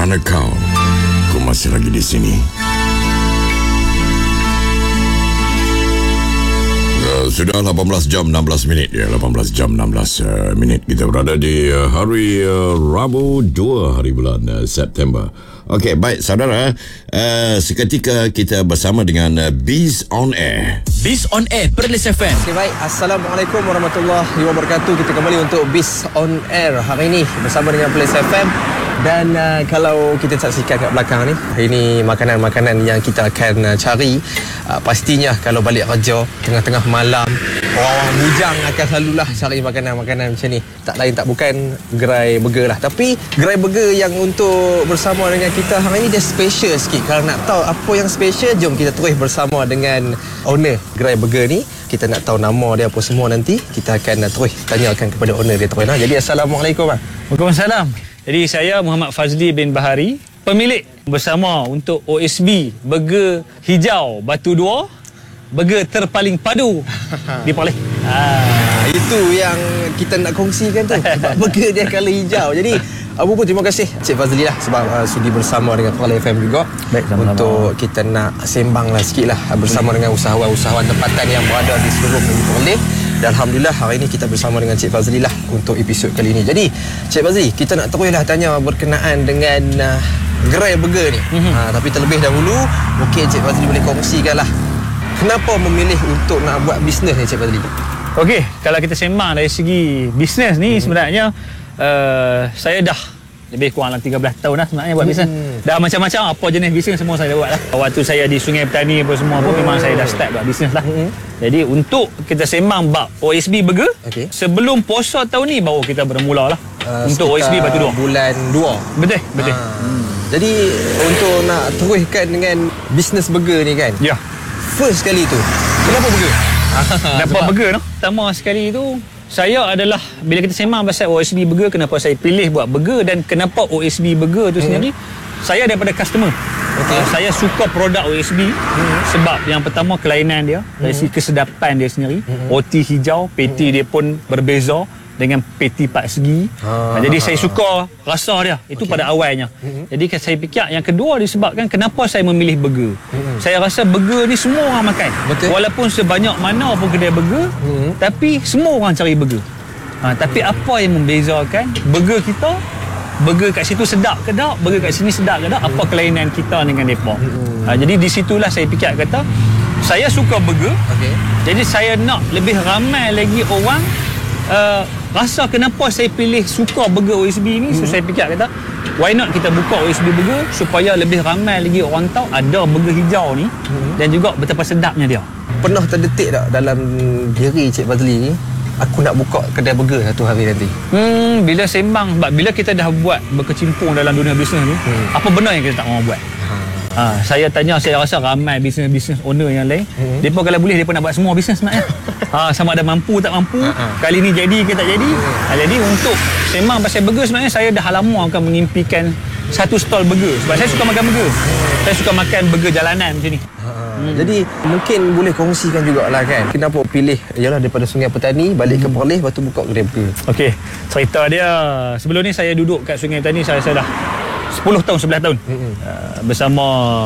Kerana kau masih lagi di sini. Sudah 18 jam 16 minit ya, 18 jam 16 minit kita berada di hari Rabu 2 hari bulan September. Okey, baik saudara, seketika kita bersama dengan Biz on Air. Biz on Air Perlis FM. Okay, baik. Assalamualaikum warahmatullahi wabarakatuh. Kita kembali untuk Biz on Air hari ini bersama dengan Perlis FM. Dan kalau kita saksikan kat belakang ni, ini makanan-makanan yang kita akan cari. Pastinya kalau balik kerja tengah-tengah malam, orang-orang bujang akan selalulah cari makanan-makanan macam ni. Tak lain tak bukan gerai burger lah. Tapi gerai burger yang untuk bersama dengan kita hari ni dia special sikit. Kalau nak tahu apa yang special, jom kita terus bersama dengan owner gerai burger ni. Kita nak tahu nama dia apa semua nanti. Kita akan terus tanyakan kepada owner dia terus. Jadi Assalamualaikum. Waalaikumsalam. Jadi saya Muhammad Fazli bin Bahari, pemilik bersama untuk OSB Burger Hijau Batu 2, burger terpaling padu di Perlis. Itu yang kita nak kongsikan tu. Sebab burger dia colour hijau. Jadi Abu pun terima kasih Cik Fazli lah sebab sudi bersama dengan Perlis FM juga. Baik, sama-sama. Untuk kita nak sembang lah sikit lah bersama dengan usahawan-usahawan tempatan yang berada di seluruh negeri Perlis. Dan Alhamdulillah hari ini kita bersama dengan Cik Fazli lah untuk episod kali ini. Jadi Cik Fazli, kita nak teruslah tanya berkenaan dengan gerai burger ni. Tapi terlebih dahulu, mungkin Cik Fazli boleh kongsikan lah kenapa memilih untuk nak buat bisnes ni Cik Fazli? Okey, kalau kita sembang dari segi bisnes ni sebenarnya saya dah lebih kurang 13 tahun dah sebenarnya buat bisnes. Dah macam-macam apa jenis bisnes semua saya dah buat lah. Waktu saya di Sungai Petani apa semua pun memang saya dah start buat bisnes lah. Jadi untuk kita sembang bab OSB Burger, sebelum puasa tahun ni baru kita bermula lah untuk OSB Batu 2. Bulan 2. Betul. Jadi untuk nak teruskan dengan bisnes burger ni kan, ya, first kali tu kenapa burger? Dapat burger no? Pertama sekali tu saya adalah, bila kita sembang pasal OSB Burger, kenapa saya pilih buat burger dan kenapa OSB Burger tu sendiri, saya daripada customer. Saya suka produk OSB sebab yang pertama kelainan dia, dari segi kesedapan dia sendiri. Roti hijau, patty dia pun berbeza dengan patty 4 segi. Jadi saya suka rasa dia. Itu pada awalnya. Jadi saya fikir yang kedua disebabkan kenapa saya memilih burger. Saya rasa burger ni semua orang makan. Betul. Walaupun sebanyak mana pun kedai burger, tapi semua orang cari burger. Tapi apa yang membezakan burger kita, burger kat situ sedap ke tak, burger kat sini sedap ke tak, apa kelainan kita dengan mereka. Jadi di situlah saya fikir kata saya suka burger. Jadi saya nak lebih ramai lagi orang rasa kenapa saya pilih suka burger OSB ni. So saya fikir kata why not kita buka OSB Burger supaya lebih ramai lagi orang tahu ada burger hijau ni dan juga betapa sedapnya dia. Pernah terdetik tak dalam diri Cik Fazli ni, aku nak buka kedai burger satu hari nanti? Bila sembang, bila kita dah buat berkecimpung dalam dunia bisnes ni, apa benda yang kita tak mahu buat? Saya tanya, saya rasa ramai bisnes owner yang lain, mereka kalau boleh mereka nak buat semua bisnes sebenarnya. Sama ada mampu tak mampu, kali ni jadi ke tak jadi. Jadi untuk sembang pasal burger sebenarnya saya dah lama akan mengimpikan satu stall burger sebab saya suka makan burger. Saya suka makan burger jalanan macam ni. Jadi mungkin boleh kongsikan jugalah kan, kenapa pilih ialah daripada Sungai Petani balik ke Perlis lepas tu buka kedai burger? Okey, cerita dia sebelum ni saya duduk kat Sungai Petani, saya dah 10 tahun, 11 tahun bersama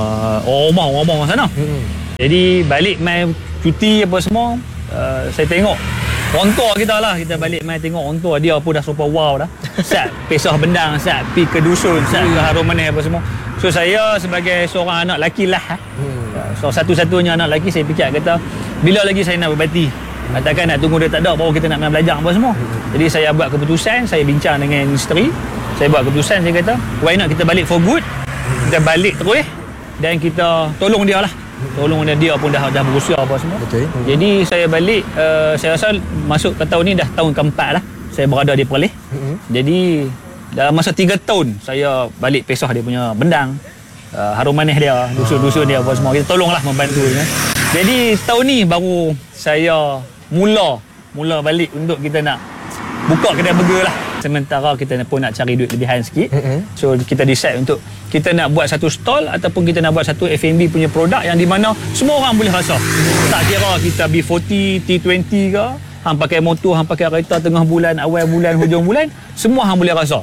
orang rumah sana. Jadi balik main cuti apa semua, saya tengok orang tua kita lah, kita balik main tengok orang tua dia pun dah super wow dah. Sat pesah bendang, sat pi ke dusun, sat ke harum manis apa semua. So saya sebagai seorang anak lelaki lah, so satu-satunya anak lelaki, saya fikir kata bila lagi saya nak berbati, katakan nak tunggu dia tak ada baru kita nak belajar apa semua. Jadi saya buat keputusan, saya bincang dengan isteri, saya buat keputusan, saya kata why not kita balik for good, kita balik terus dan kita tolong dia lah. Tolong dia pun dah berusia apa semua. Betul. Jadi saya balik, saya rasa masuk ke tahun ni dah tahun keempat lah saya berada di Perlis. Jadi dalam masa 3 tahun saya balik pesah dia punya bendang, harum manis dia, dusun-dusun dia apa semua, kita tolonglah membantu dia. Jadi tahun ni baru saya mula balik untuk kita nak buka kedai burger lah. Sementara kita pun nak cari duit lebihan sikit. So kita decide untuk kita nak buat satu stall ataupun kita nak buat satu F&B punya produk yang di mana semua orang boleh rasa. Tak kira kita B40, T20 ke, hang pakai motor, hang pakai kereta tengah bulan, awal bulan, hujung bulan, semua hang boleh rasa.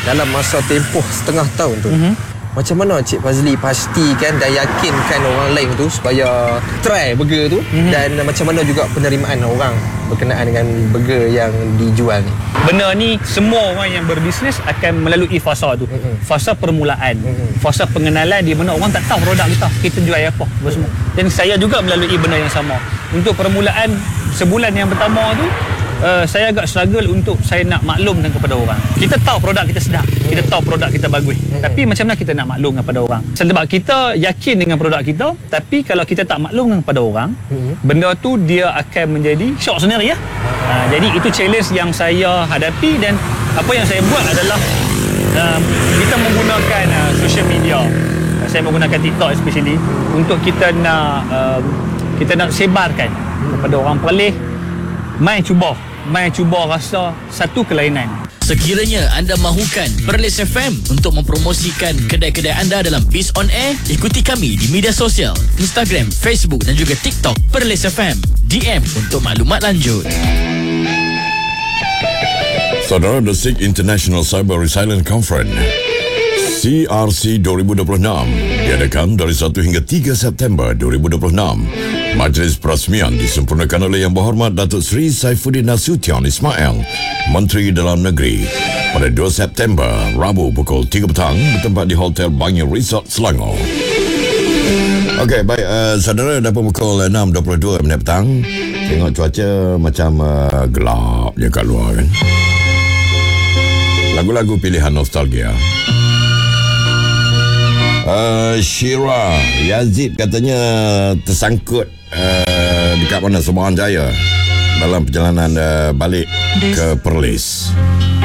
dalam masa tempoh setengah tahun tu, macam mana Cik Fazli pastikan dan yakinkan orang lain tu supaya try burger tu, dan macam mana juga penerimaan orang berkenaan dengan burger yang dijual ni? Benda ni semua orang yang berbisnes akan melalui fasa tu. Fasa permulaan, fasa pengenalan di mana orang tak tahu produk kita jual apa semua. Dan saya juga melalui benda yang sama. Untuk permulaan sebulan yang pertama tu, saya agak struggle untuk saya nak maklumkan kepada orang. Kita tahu produk kita sedap, kita tahu produk kita bagus, tapi macam mana kita nak maklumkan kepada orang? Sebab kita yakin dengan produk kita, tapi kalau kita tak maklumkan kepada orang, benda tu dia akan menjadi syok sendiri ya. Jadi itu challenge yang saya hadapi, dan apa yang saya buat adalah kita menggunakan social media. Saya menggunakan TikTok especially untuk kita nak sebarkan kepada orang Perlis. Mai cuba rasa satu kelainan. Sekiranya anda mahukan Perlis FM untuk mempromosikan kedai-kedai anda dalam Biz On Air, ikuti kami di media sosial Instagram, Facebook dan juga TikTok Perlis FM. DM untuk maklumat lanjut. Saudara, The SIG International Cyber Resilience Conference CRC 2026 diadakan dari 1 hingga 3 September 2026. Majlis perasmian disempurnakan oleh Yang Berhormat Datuk Seri Saifuddin Nasution Ismail, Menteri Dalam Negeri, pada 2 September, Rabu pukul 3 petang bertempat di Hotel Bangi Resort Selangor. Okey, baik, saudara, dah pun pukul 6.22 petang. Tengok cuaca macam gelap je kat luar kan. Lagu-lagu pilihan nostalgia. Syira Yazid katanya tersangkut dekat mana, Sembahan Jaya, dalam perjalanan balik ke Perlis.